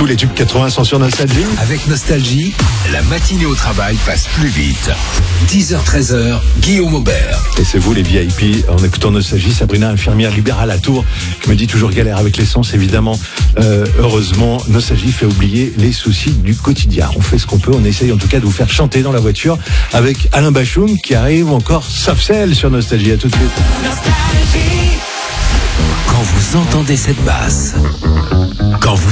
Tous les tubes 80 sont sur Nostalgie. Avec Nostalgie, la matinée au travail passe plus vite. 10h-13h, Guillaume Aubert. Et c'est vous les VIP, en écoutant Nostalgie, Sabrina, infirmière libérale à Tours, qui me dit toujours galère avec l'essence, évidemment. Heureusement, Nostalgie fait oublier les soucis du quotidien. On fait ce qu'on peut, on essaye en tout cas de vous faire chanter dans la voiture avec Alain Bachoum qui arrive, encore Soft Cell sur Nostalgie. À tout de suite. Quand vous entendez cette basse,